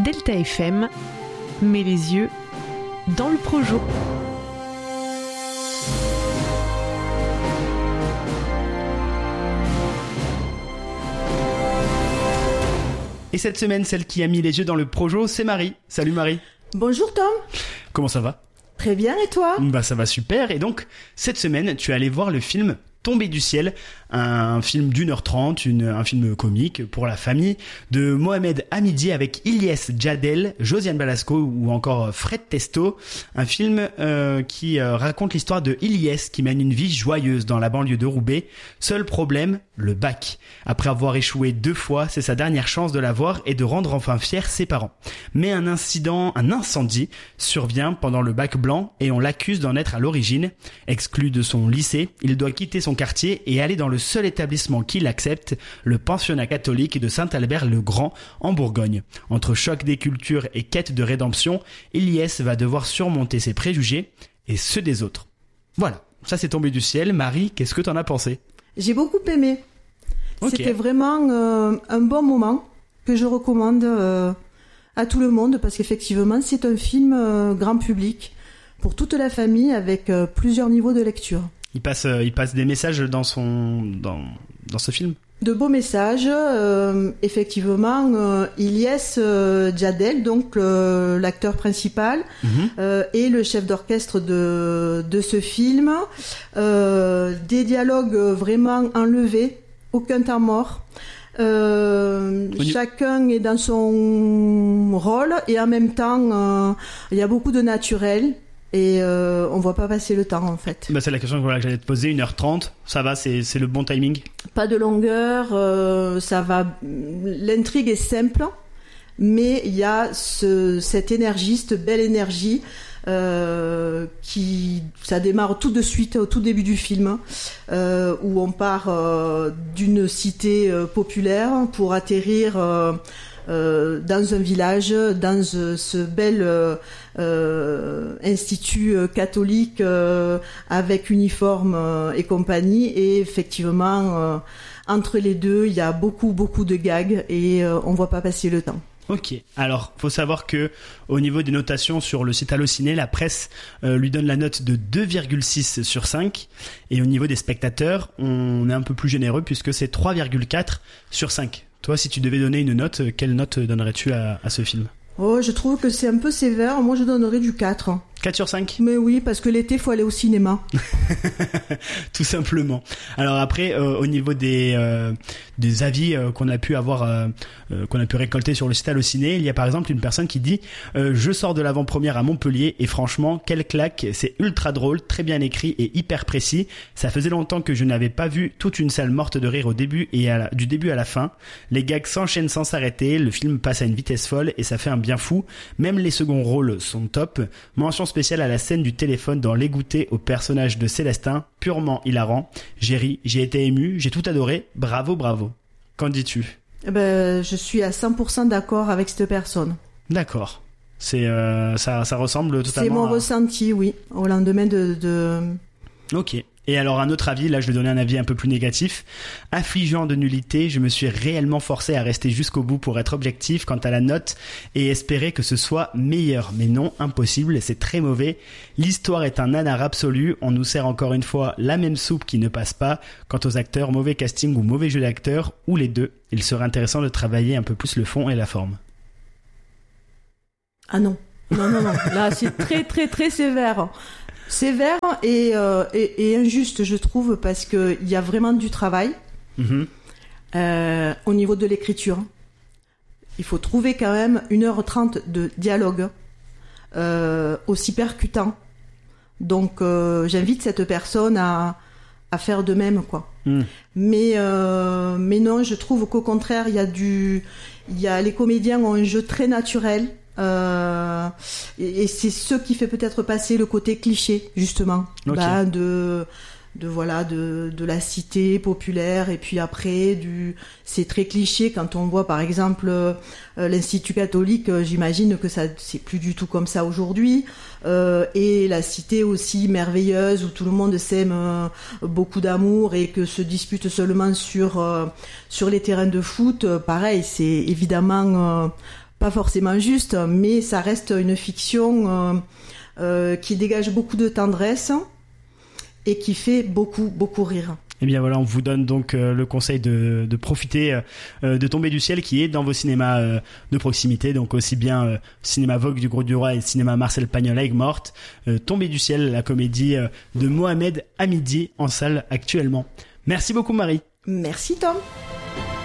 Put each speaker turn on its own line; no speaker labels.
Delta FM met les yeux dans le projo.
Et cette semaine, celle qui a mis les yeux dans le projo, c'est Marie. Salut Marie.
Bonjour Tom.
Comment ça va ?
Très bien, et toi ?
Bah ça va super. Et donc, cette semaine, tu es allé voir le film Tombé du ciel, un film d'1h30, un film comique pour la famille de Mohamed Hamidi avec Ilyes Djadel, Josiane Balasco ou encore Fred Testo. Un film qui raconte l'histoire de Ilyes qui mène une vie joyeuse dans la banlieue de Roubaix. Seul problème, le bac. Après avoir échoué 2 fois, c'est sa dernière chance de l'avoir et de rendre enfin fiers ses parents. Mais un incendie survient pendant le bac blanc et on l'accuse d'en être à l'origine. Exclu de son lycée, il doit quitter son quartier et aller dans le seul établissement qui l'accepte, le pensionnat catholique de Saint-Albert-le-Grand en Bourgogne. Entre choc des cultures et quête de rédemption, Ilyes va devoir surmonter ses préjugés et ceux des autres. Voilà, ça c'est Tombé du ciel. Marie, qu'est-ce que t'en as pensé ?
J'ai beaucoup aimé.
Okay.
C'était vraiment un bon moment que je recommande à tout le monde parce qu'effectivement c'est un film grand public pour toute la famille avec plusieurs niveaux de lecture.
Il passe des messages dans ce film.
De beaux messages, effectivement. Ilyes Djadel, donc l'acteur principal, est le chef d'orchestre de ce film. Des dialogues vraiment enlevés, aucun temps mort. Chacun est dans son rôle et en même temps, il y a beaucoup de naturel. Et on voit pas passer le temps en fait.
Bah c'est la question que j'allais te poser, 1h30, ça va, c'est le bon timing.
Pas de longueur, ça va. L'intrigue est simple, mais il y a cette énergie, cette belle énergie ça démarre tout de suite au tout début du film, où on part d'une cité populaire pour atterrir dans un village, dans ce bel institut catholique avec uniforme et compagnie. Et effectivement, entre les deux, il y a beaucoup de gags et on voit pas passer le temps.
Ok, alors faut savoir que au niveau des notations sur le site Allociné, la presse lui donne la note de 2,6 sur 5 et au niveau des spectateurs, on est un peu plus généreux puisque c'est 3,4 sur 5. Toi, si tu devais donner une note, quelle note donnerais-tu à ce film ?
Oh, je trouve que c'est un peu sévère. Moi, je donnerais du 4.
4 sur 5 ?
Mais oui, parce que l'été, faut aller au cinéma.
Tout simplement. Alors après, au niveau des avis qu'on a pu avoir, qu'on a pu récolter sur le site Allociné, il y a par exemple une personne qui dit je sors de l'avant-première à Montpellier et franchement, quelle claque, c'est ultra drôle, très bien écrit et hyper précis. Ça faisait longtemps que je n'avais pas vu toute une salle morte de rire au début et du début à la fin. Les gags s'enchaînent sans s'arrêter, le film passe à une vitesse folle et ça fait un bien fou. Même les seconds rôles sont top. Mention spéciale à la scène du téléphone dans Les Goûters au personnage de Célestin, purement hilarant. J'ai ri, j'ai été ému, j'ai tout adoré. Bravo. Qu'en dis-tu ?
Je suis à 100% d'accord avec cette personne.
D'accord. C'est ça ressemble totalement.
C'est mon ressenti, oui, au lendemain de...
Ok. Et alors un autre avis, là je vais donner un avis un peu plus négatif. Affligeant de nullité, je me suis réellement forcé à rester jusqu'au bout pour être objectif quant à la note et espérer que ce soit meilleur. Mais non, impossible, c'est très mauvais. L'histoire est un nanar absolu, on nous sert encore une fois la même soupe qui ne passe pas. Quant aux acteurs, mauvais casting ou mauvais jeu d'acteur, ou les deux, il serait intéressant de travailler un peu plus le fond et la forme.
Ah non. Là c'est très sévère. Sévère et injuste, je trouve, parce qu'il y a vraiment du travail au niveau de l'écriture. Il faut trouver quand même 1h30 de dialogue aussi percutant. Donc j'invite cette personne à faire de même, quoi. Mais non, je trouve qu'au contraire, les comédiens ont un jeu très naturel. Et c'est ce qui fait peut-être passer le côté cliché, justement,
okay.
de la cité populaire. Et puis après, c'est très cliché quand on voit par exemple l'Institut catholique. J'imagine que ça c'est plus du tout comme ça aujourd'hui. Et la cité aussi merveilleuse où tout le monde s'aime beaucoup d'amour et que se dispute seulement sur les terrains de foot. Pareil, c'est évidemment pas forcément juste, mais ça reste une fiction qui dégage beaucoup de tendresse et qui fait beaucoup rire.
Eh bien voilà, on vous donne donc le conseil de profiter de Tomber du ciel qui est dans vos cinémas de proximité, donc aussi bien cinéma Vogue du Gros du Roi et cinéma Marcel Pagnol Aigues-Mortes. Tomber du ciel, la comédie de Mohamed Hamidi en salle actuellement. Merci beaucoup Marie.
Merci Tom.